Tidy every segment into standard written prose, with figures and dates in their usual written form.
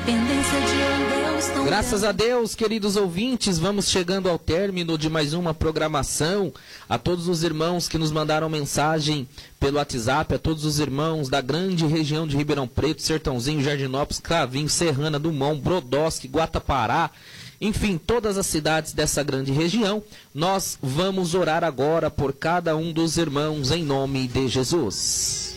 dependência de um Deus tão Graças a Deus, queridos ouvintes, vamos chegando ao término de mais uma programação. A todos os irmãos que nos mandaram mensagem pelo WhatsApp, a todos os irmãos da grande região de Ribeirão Preto, Sertãozinho, Jardinópolis, Cravinho, Serrana, Dumont, Brodowski, Guatapará, enfim, todas as cidades dessa grande região. Nós vamos orar agora por cada um dos irmãos em nome de Jesus.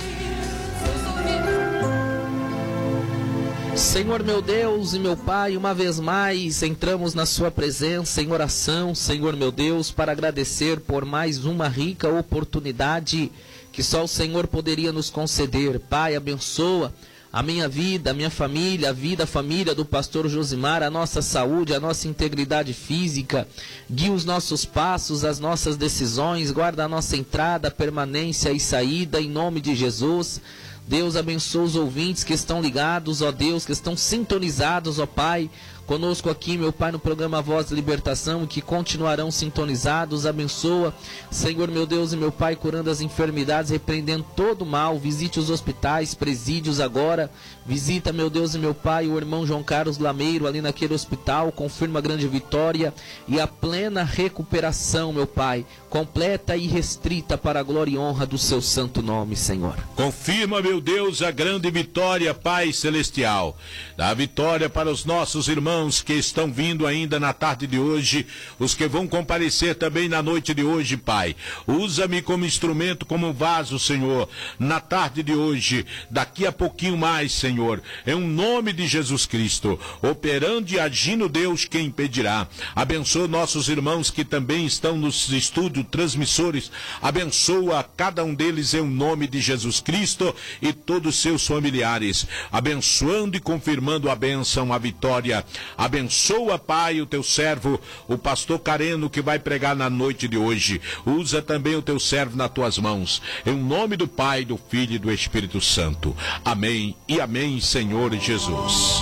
Senhor meu Deus e meu Pai, uma vez mais entramos na sua presença em oração, Senhor meu Deus, para agradecer por mais uma rica oportunidade que só o Senhor poderia nos conceder. Pai, abençoa a minha vida, a minha família, a vida, a família do pastor Josimar, a nossa saúde, a nossa integridade física, guia os nossos passos, as nossas decisões, guarda a nossa entrada, permanência e saída, em nome de Jesus. Deus, abençoa os ouvintes que estão ligados, ó Deus, que estão sintonizados, ó Pai, conosco aqui, meu Pai, no programa Voz de Libertação, que continuarão sintonizados. Abençoa, Senhor, meu Deus e meu Pai, curando as enfermidades, repreendendo todo o mal. Visite os hospitais, presídios agora. Visita, meu Deus e meu Pai, o irmão João Carlos Lameiro ali naquele hospital. Confirma a grande vitória e a plena recuperação, meu Pai, completa e restrita para a glória e honra do seu santo nome, Senhor. Confirma, meu Deus, a grande vitória, Pai Celestial. Dá vitória para os nossos irmãos que estão vindo ainda na tarde de hoje, os que vão comparecer também na noite de hoje, Pai. Usa-me como instrumento, como vaso, Senhor, na tarde de hoje, daqui a pouquinho mais, Senhor, em nome de Jesus Cristo, operando e agindo, Deus, quem impedirá. Abençoa nossos irmãos que também estão nos estúdios transmissores, abençoa cada um deles em nome de Jesus Cristo e todos os seus familiares, abençoando e confirmando a bênção, a vitória. Abençoa, Pai, o teu servo, o pastor Careno, que vai pregar na noite de hoje. Usa também o teu servo nas tuas mãos, em nome do Pai, do Filho e do Espírito Santo. Amém e amém, Senhor Jesus.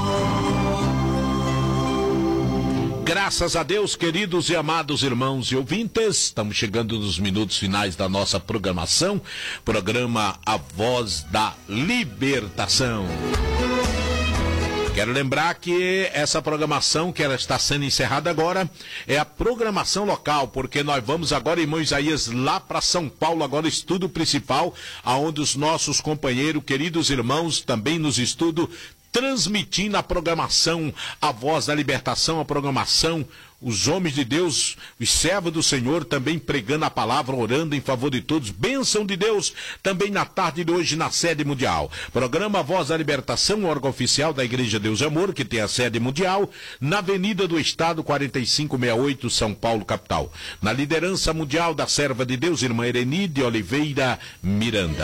Graças a Deus, queridos e amados irmãos e ouvintes, estamos chegando nos minutos finais da nossa programação, programa A Voz da Libertação. Quero lembrar que essa programação, que ela está sendo encerrada agora, é a programação local, porque nós vamos agora, irmão Isaías, lá para São Paulo, agora estudo principal, aonde os nossos companheiros, queridos irmãos, também nos estudo, transmitindo a programação, a Voz da Libertação, a programação, os homens de Deus, os servos do Senhor, também pregando a palavra, orando em favor de todos. Bênção de Deus, também na tarde de hoje na sede mundial. Programa Voz da Libertação, órgão oficial da Igreja Deus e Amor, que tem a sede mundial, na Avenida do Estado, 4568, São Paulo, capital. Na liderança mundial da serva de Deus, irmã Ereni de Oliveira Miranda.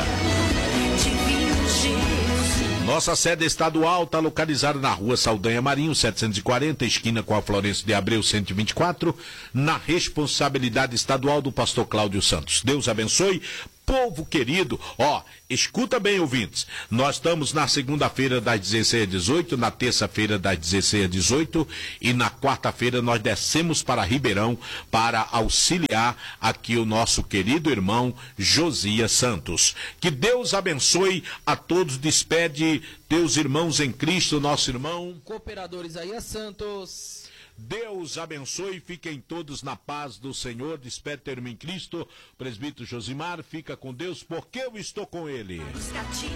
Nossa sede estadual está localizada na Rua Saldanha Marinho, 740, esquina com a Florencio de Abreu, 124, na responsabilidade estadual do pastor Cláudio Santos. Deus abençoe. Povo querido, escuta bem, ouvintes, nós estamos na segunda-feira das 16 às 18, na terça-feira das 16 às 18 e na quarta-feira nós descemos para Ribeirão para auxiliar aqui o nosso querido irmão Josias Santos. Que Deus abençoe a todos, despede teus irmãos em Cristo, nosso irmão Cooperador Isaías Santos. Deus abençoe, fiquem todos na paz do Senhor, despede teu irmão em Cristo, presbítero Josimar, fica com Deus, porque eu estou com ele.